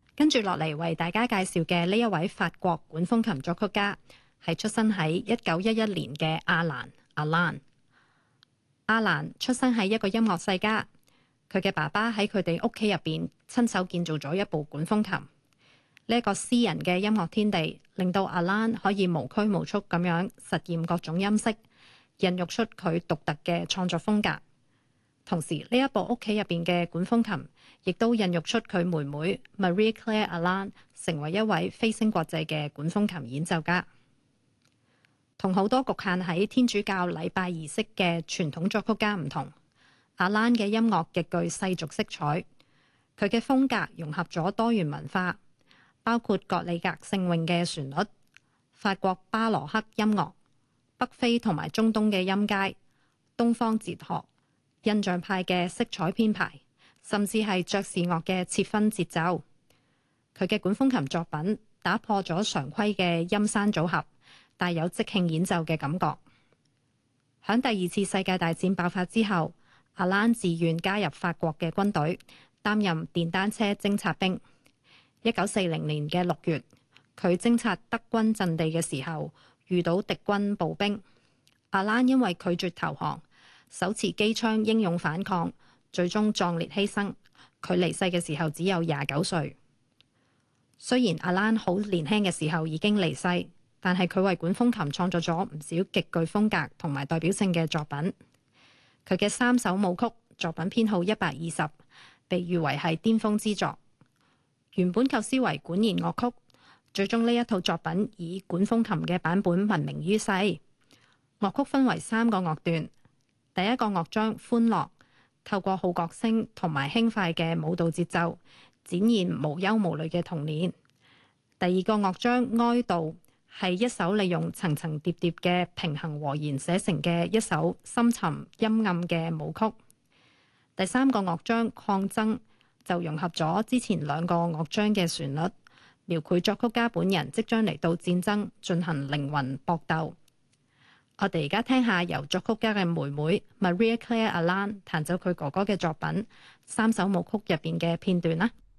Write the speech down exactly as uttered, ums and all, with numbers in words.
跟住落嚟為大家介紹嘅呢一位法國管風琴作曲家，係出生喺一九一一年嘅阿蘭阿蘭。阿蘭出生喺一個音樂世家，佢嘅爸爸喺佢哋屋企入邊親手建造咗一部管風琴。呢一個私人嘅音樂天地，令到阿蘭可以無拘無束咁樣實驗各種音色，孕育出佢獨特嘅創作風格。同時，呢一部屋企入邊嘅管風琴，亦都孕育出佢妹妹 Marie Claire Alain 成為一位飛升國際嘅管風琴演奏家。同好多局限喺天主教禮拜儀式嘅傳統作曲家唔同，阿蘭嘅音樂極具世俗色彩。佢嘅風格融合咗多元文化，包括格里格聖詠嘅旋律、法國巴羅克音樂、北非同埋中東嘅音階、東方哲學、印象派嘅色彩編排，甚至係爵士樂嘅切分節奏。佢嘅管風琴作品打破咗常規嘅音山組合，帶有即興演奏嘅感覺。響第二次世界大戰爆發之後，阿蘭自願加入法國嘅軍隊，擔任電單車偵察兵。一九四零年嘅六月，佢偵察德軍陣地嘅時候，遇到敵軍步兵。阿蘭因為拒絕投降，手持機槍英勇反抗，最終壯烈犧牲。佢離世嘅時候只有廿九歲。雖然阿蘭好年輕嘅時候已經離世，但係佢為管風琴創作咗唔少極具風格同埋代表性嘅作品。佢嘅三首舞曲作品編號一百二十，被譽為係巔峰之作。原本構思為管弦樂曲，最終呢一套作品以管風琴嘅版本聞名於世。樂曲分為三個樂段。第一個樂章歡樂，透過號角聲同埋輕快嘅舞蹈節奏，展現無憂無慮嘅童年。第二個樂章哀悼，係一首利用層層疊疊嘅平衡和弦寫成嘅一首深沉陰暗嘅舞曲。第三個樂章抗爭，就融合咗之前兩個樂章嘅旋律，描繪作曲家本人即將嚟到戰爭進行靈魂搏鬥。我哋而家聽下由作曲家嘅妹妹 Marie Claire Alain 彈奏佢哥哥嘅作品三首舞曲入邊嘅片段啦。